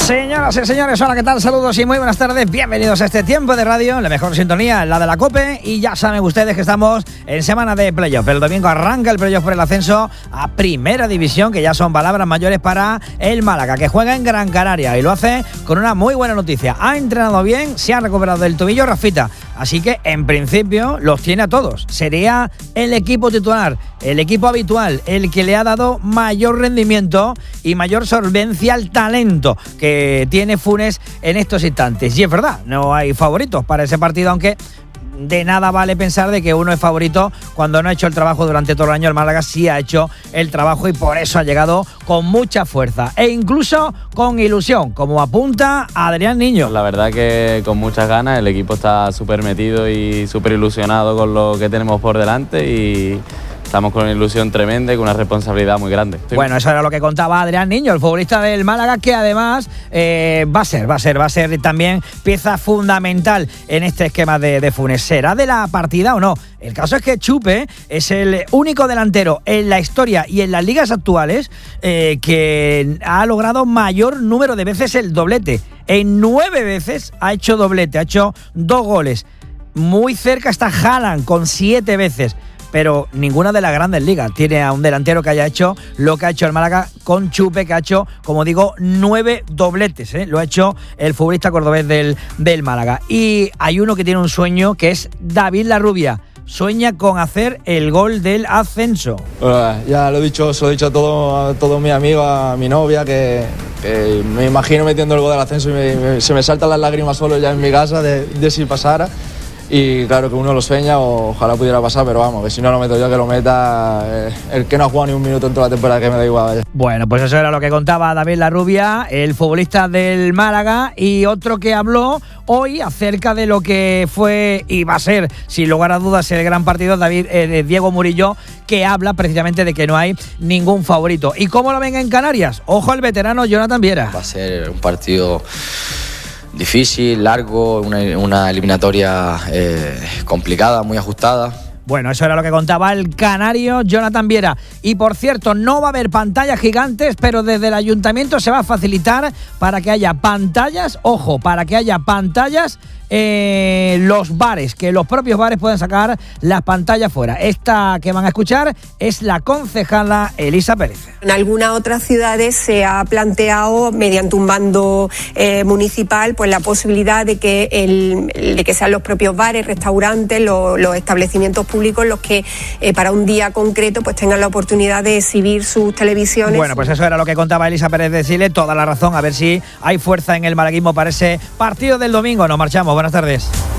Señoras y señores, hola, ¿qué tal? Saludos y muy buenas tardes. Bienvenidos a este tiempo de radio, la mejor sintonía, la de la COPE. Y ya saben ustedes que estamos en semana de playoff. El domingo arranca el playoff por el ascenso a Primera División, que ya son palabras mayores para el Málaga, que juega en Gran Canaria y lo hace con una muy buena noticia. Ha entrenado bien, se ha recuperado del tobillo Rafita, así que en principio los tiene a todos. Sería el equipo titular, el equipo habitual, el que le ha dado mayor rendimiento y mayor solvencia al talento que tiene Funes en estos instantes. Y es verdad, no hay favoritos para ese partido, aunque de nada vale pensar de que uno es favorito cuando no ha hecho el trabajo durante todo el año. El Málaga sí ha hecho el trabajo y por eso ha llegado con mucha fuerza e incluso con ilusión, como apunta Adrián Niño. La verdad que con muchas ganas, el equipo está súper metido y súper ilusionado con lo que tenemos por delante y estamos con una ilusión tremenda y con una responsabilidad muy grande. Bueno, eso era lo que contaba Adrián Niño, el futbolista del Málaga, que además va a ser también pieza fundamental en este esquema de Funes. ¿Será de la partida o no? El caso es que Chupe es el único delantero en la historia y en las ligas actuales que ha logrado mayor número de veces el doblete. En 9 veces ha hecho doblete, ha hecho 2 goles. Muy cerca está Haaland con 7 veces. Pero ninguna de las grandes ligas tiene a un delantero que haya hecho lo que ha hecho el Málaga con Chupe, que ha hecho, como digo, 9 dobletes, ¿eh? Lo ha hecho el futbolista cordobés del Málaga. Y hay uno que tiene un sueño, que es David Larrubia. Sueña con hacer el gol del ascenso. Ya lo he dicho, se lo he dicho a todos mis amigos, a mi novia, que me imagino metiendo el gol del ascenso y se me saltan las lágrimas solo ya en mi casa de si pasara. Y claro que uno lo sueña, ojalá pudiera pasar, pero vamos, que si no lo meto yo, que lo meta el que no ha jugado ni un minuto en toda la temporada, que me da igual. Vaya. Bueno, pues eso era lo que contaba David Larrubia, el futbolista del Málaga, y otro que habló hoy acerca de lo que fue y va a ser, sin lugar a dudas, el gran partido de Diego Murillo, que habla precisamente de que no hay ningún favorito. ¿Y cómo lo ven en Canarias? Ojo al veterano Jonathan Viera. Va a ser un partido difícil, largo, una eliminatoria complicada, muy ajustada. Bueno, eso era lo que contaba el canario Jonathan Viera. Y por cierto, no va a haber pantallas gigantes, pero desde el ayuntamiento se va a facilitar para que haya pantallas, ojo, para que haya pantallas los bares, que los propios bares pueden sacar las pantallas fuera. Esta que van a escuchar es la concejala Elisa Pérez. En algunas otras ciudades se ha planteado mediante un bando municipal pues la posibilidad de que sean los propios bares, restaurantes, los establecimientos públicos los que para un día concreto pues tengan la oportunidad de exhibir sus televisiones. Bueno, pues eso era lo que contaba Elisa Pérez de Chile, toda la razón, a ver si hay fuerza en el malaguismo para ese partido del domingo. Nos marchamos. Buenas tardes.